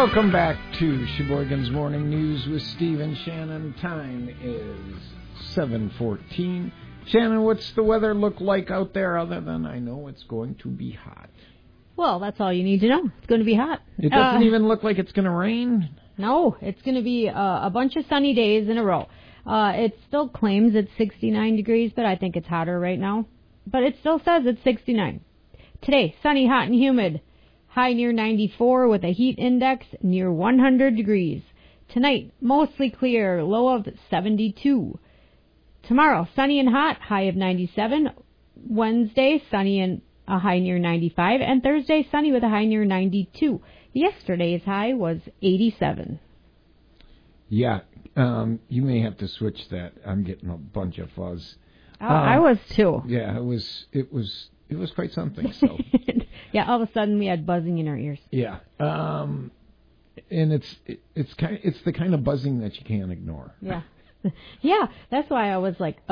Welcome back to Sheboygan's Morning News with Steve and Shannon. Time is 7:14. Shannon, what's the weather look like out there other than I know it's going to be hot? Well, that's all you need to know. It's going to be hot. It doesn't even look like it's going to rain? No, it's going to be a bunch of sunny days in a row. It still claims it's 69 degrees, but I think it's hotter right now. But it still says it's 69. Today, sunny, hot, and humid. High near 94 with a heat index near 100 degrees. Tonight, mostly clear, low of 72. Tomorrow, sunny and hot, high of 97. Wednesday, sunny and a high near 95. And Thursday, sunny with a high near 92. Yesterday's high was 87. Yeah, you may have to switch that. I'm getting a bunch of fuzz. I was too. Yeah, it was quite something. So yeah, all of a sudden we had buzzing in our ears. Yeah, and it's the kind of buzzing that you can't ignore. Yeah, yeah. That's why I was like,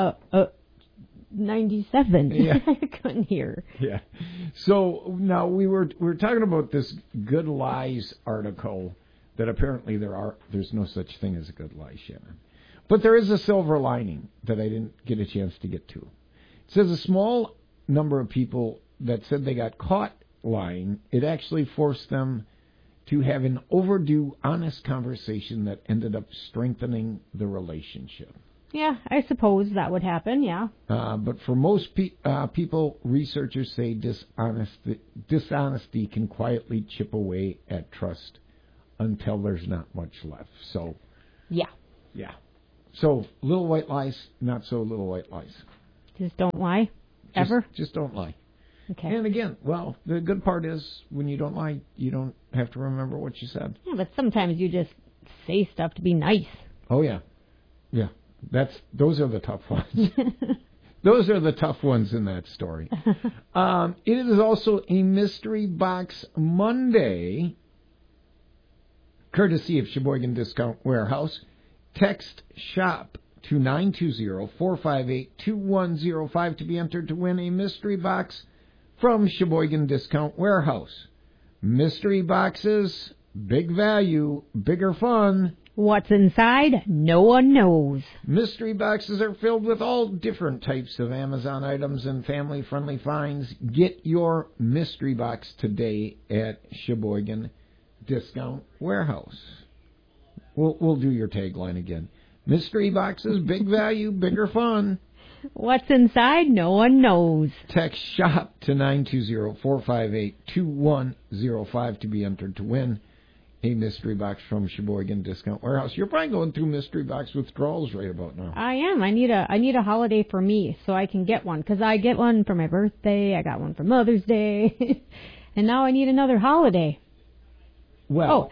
97. Yeah. I couldn't hear. Yeah. So now we were talking about this Good Lies article that apparently there's no such thing as a good lie, Shannon. But there is a silver lining that I didn't get a chance to get to. It says a small number of people that said they got caught lying, it actually forced them to have an overdue, honest conversation that ended up strengthening the relationship. Yeah, I suppose that would happen, yeah. But for most people, researchers say dishonesty can quietly chip away at trust until there's not much left. So, yeah. So, little white lies, not so little white lies. Just don't lie, ever? Just don't lie. Okay. And again, well, the good part is when you don't lie, you don't have to remember what you said. Yeah, but sometimes you just say stuff to be nice. Oh, yeah. Yeah. Those are the tough ones. Those are the tough ones in that story. It is also a Mystery Box Monday, courtesy of Sheboygan Discount Warehouse. Text SHOP to 920-458-2105 to be entered to win a mystery box from Sheboygan Discount Warehouse. Mystery boxes, big value, bigger fun. What's inside, no one knows. Mystery boxes are filled with all different types of Amazon items and family-friendly finds. Get your mystery box today at Sheboygan Discount Warehouse. We'll do your tagline again. Mystery boxes, big value, bigger fun. What's inside, no one knows. Text SHOP to 920-458-2105 to be entered to win a mystery box from Sheboygan Discount Warehouse. You're probably going through mystery box withdrawals right about now. I am. I need a holiday for me so I can get one, because I get one for my birthday. I got one for Mother's Day, and now I need another holiday. Well,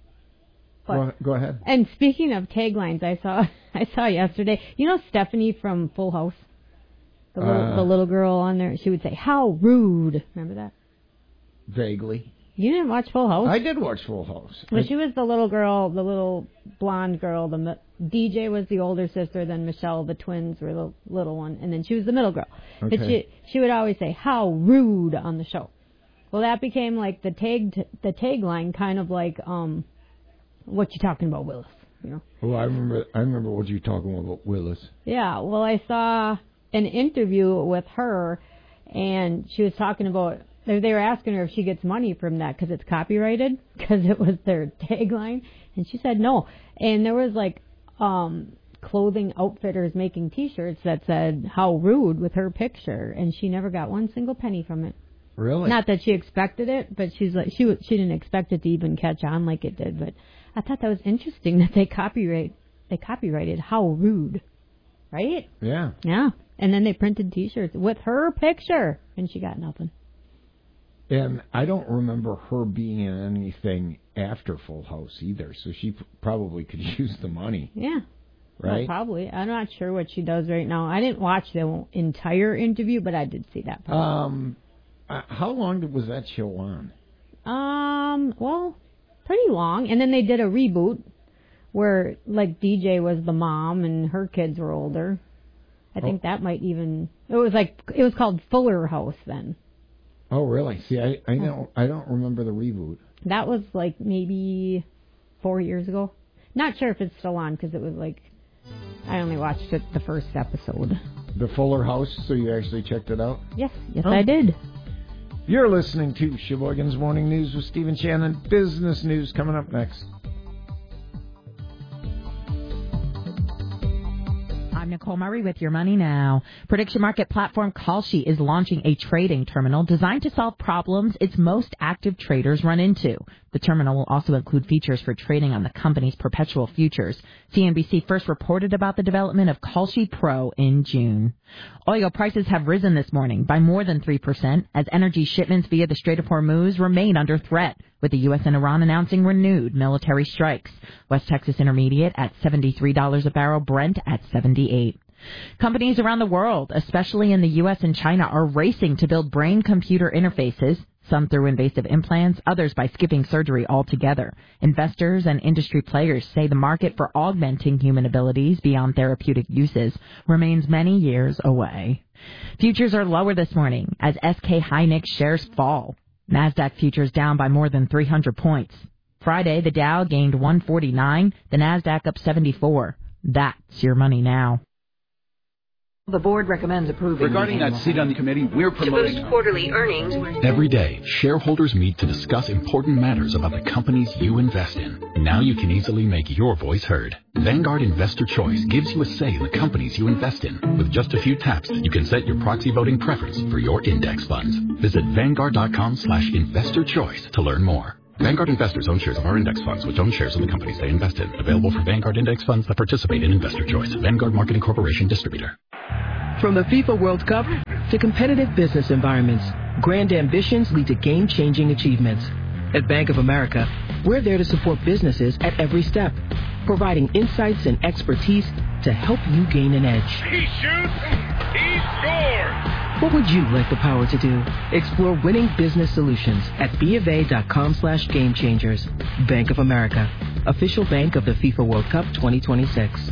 go ahead. And speaking of taglines, I saw yesterday. You know Stephanie from Full House, the little girl on there. She would say, "How rude." Remember that? Vaguely. You didn't watch Full House? I did watch Full House. Well, she was the little girl, the little blonde girl. DJ was the older sister, then Michelle, the twins, were the little one, and then she was the middle girl. Okay. But she would always say, "How rude" on the show. Well, that became like the tagline, kind of like, "What you talking about, Willis?" You know. Oh, I remember what you talking about, Willis. Yeah. Well, I saw an interview with her, and she was talking about. They were asking her if she gets money from that because it's copyrighted, because it was their tagline, and she said no. And there was like clothing outfitters making T-shirts that said "How rude" with her picture, and she never got one single penny from it. Really? Not that she expected it, but she's like she didn't expect it to even catch on like it did. But I thought that was interesting that they copyrighted "How rude," right? Yeah. Yeah, and then they printed T-shirts with her picture, and she got nothing. And I don't remember her being in anything after Full House either, so she probably could use the money. Yeah. Right? Well, probably. I'm not sure what she does right now. I didn't watch the entire interview, but I did see that part. How long was that show on? Well, pretty long. And then they did a reboot where, like, DJ was the mom and her kids were older. I think that might even... It was called Fuller House then. Oh, really? See, I don't remember the reboot. That was like maybe 4 years ago. Not sure if it's still on because it was like, I only watched it the first episode. The Fuller House, so you actually checked it out? Yes, I did. You're listening to Sheboygan's Morning News with Stephen Shannon. Business news coming up next. I'm Nicole Murray with Your Money Now. Prediction market platform Kalshi is launching a trading terminal designed to solve problems its most active traders run into. The terminal will also include features for trading on the company's perpetual futures. CNBC first reported about the development of Kalshi Pro in June. Oil prices have risen this morning by more than 3% as energy shipments via the Strait of Hormuz remain under threat, with the U.S. and Iran announcing renewed military strikes. West Texas Intermediate at $73 a barrel, Brent at $78. Companies around the world, especially in the U.S. and China, are racing to build brain-computer interfaces, some through invasive implants, others by skipping surgery altogether. Investors and industry players say the market for augmenting human abilities beyond therapeutic uses remains many years away. Futures are lower this morning as SK Hynix shares fall. NASDAQ futures down by more than 300 points. Friday, the Dow gained 149, the NASDAQ up 74. That's Your Money Now. The board recommends approving. Regarding that seat on the committee, we're promoting quarterly earnings. Every day, shareholders meet to discuss important matters about the companies you invest in. Now you can easily make your voice heard. Vanguard Investor Choice gives you a say in the companies you invest in. With just a few taps, you can set your proxy voting preference for your index funds. Visit Vanguard.com/investor choice to learn more. Vanguard investors own shares of our index funds, which own shares of the companies they invest in. Available for Vanguard index funds that participate in Investor Choice. Vanguard Marketing Corporation Distributor. From the FIFA World Cup to competitive business environments, grand ambitions lead to game-changing achievements. At Bank of America, we're there to support businesses at every step, providing insights and expertise to help you gain an edge. He shoots, he scores! What would you like the power to do? Explore winning business solutions at BofA.com/gamechangers. Bank of America, official bank of the FIFA World Cup 2026.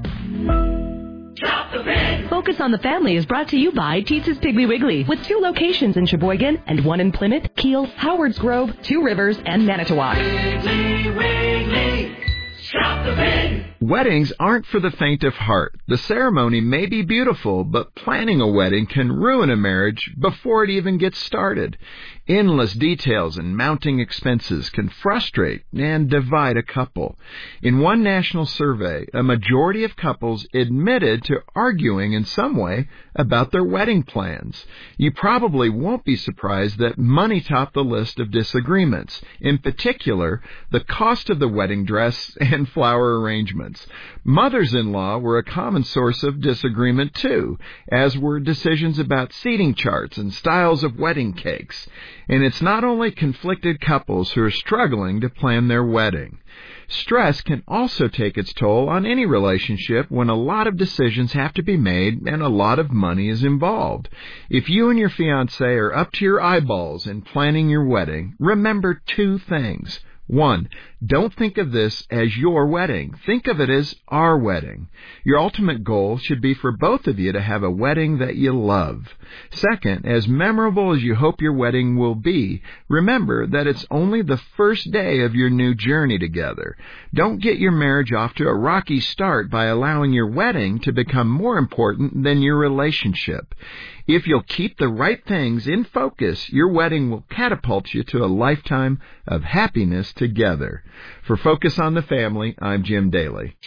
Focus on the Family is brought to you by Teet's Piggly Wiggly, with 2 locations in Sheboygan and 1 in Plymouth, Kiel, Howards Grove, 2 Rivers, and Manitowoc. Wiggly, Wiggly, shop the bin. Weddings aren't for the faint of heart. The ceremony may be beautiful, but planning a wedding can ruin a marriage before it even gets started. Endless details and mounting expenses can frustrate and divide a couple. In one national survey, a majority of couples admitted to arguing in some way about their wedding plans. You probably won't be surprised that money topped the list of disagreements, in particular, the cost of the wedding dress and flower arrangements. Mothers-in-law were a common source of disagreement, too, as were decisions about seating charts and styles of wedding cakes. And it's not only conflicted couples who are struggling to plan their wedding. Stress can also take its toll on any relationship when a lot of decisions have to be made and a lot of money is involved. If you and your fiancé are up to your eyeballs in planning your wedding, remember 2 things. 1, don't think of this as your wedding. Think of it as our wedding. Your ultimate goal should be for both of you to have a wedding that you love. 2nd, as memorable as you hope your wedding will be, remember that it's only the first day of your new journey together. Don't get your marriage off to a rocky start by allowing your wedding to become more important than your relationship. If you'll keep the right things in focus, your wedding will catapult you to a lifetime of happiness together. For Focus on the Family, I'm Jim Daly.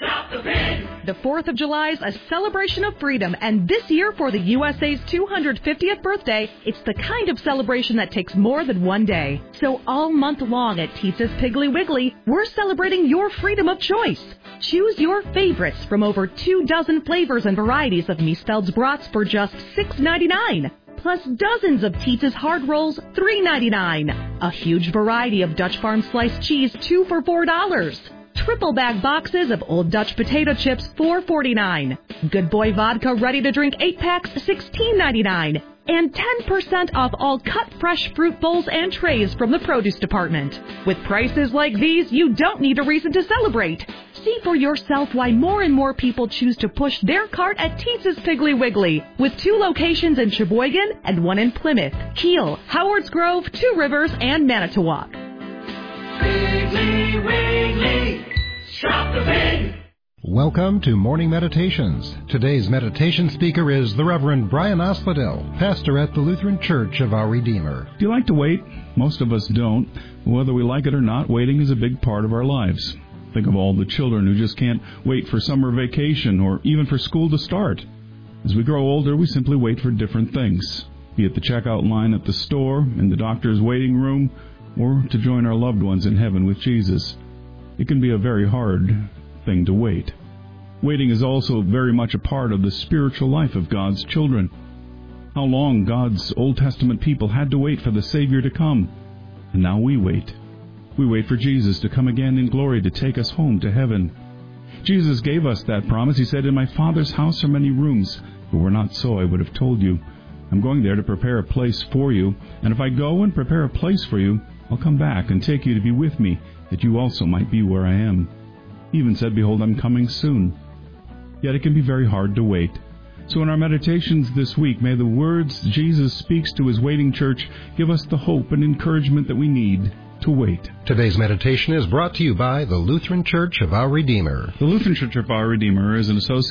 The 4th of July is a celebration of freedom, and this year for the USA's 250th birthday, it's the kind of celebration that takes more than one day. So all month long at Teet's Piggly Wiggly, we're celebrating your freedom of choice. Choose your favorites from over 24 flavors and varieties of Miesfeld's brats for just $6.99. Plus dozens of Teet's hard rolls, $3.99. A huge variety of Dutch Farm sliced cheese, 2 for $4. Triple bag boxes of Old Dutch potato chips, $4.49. Good Boy vodka ready to drink 8 packs, $16.99. And 10% off all cut fresh fruit bowls and trays from the produce department. With prices like these, you don't need a reason to celebrate. See for yourself why more and more people choose to push their cart at Teet's Piggly Wiggly, with 2 locations in Sheboygan and 1 in Plymouth, Kiel, Howards Grove, 2 Rivers, and Manitowoc. Wiggly. Piggly Wiggly. Shop the pig. Welcome to Morning Meditations. Today's meditation speaker is the Reverend Brian Asphodel, pastor at the Lutheran Church of Our Redeemer. Do you like to wait? Most of us don't. Whether we like it or not, waiting is a big part of our lives. Think of all the children who just can't wait for summer vacation or even for school to start. As we grow older, we simply wait for different things, be it the checkout line at the store, in the doctor's waiting room, or to join our loved ones in heaven with Jesus. It can be a very hard thing to wait. Waiting is also very much a part of the spiritual life of God's children. How long God's Old Testament people had to wait for the Savior to come, and now we wait. We wait for Jesus to come again in glory to take us home to heaven. Jesus gave us that promise. He said, "In my Father's house are many rooms. If it were not so, I would have told you. I'm going there to prepare a place for you. And if I go and prepare a place for you, I'll come back and take you to be with me, that you also might be where I am." He even said, "Behold, I'm coming soon." Yet it can be very hard to wait. So in our meditations this week, may the words Jesus speaks to his waiting church give us the hope and encouragement that we need to wait. Today's meditation is brought to you by the Lutheran Church of Our Redeemer. The Lutheran Church of Our Redeemer is an associate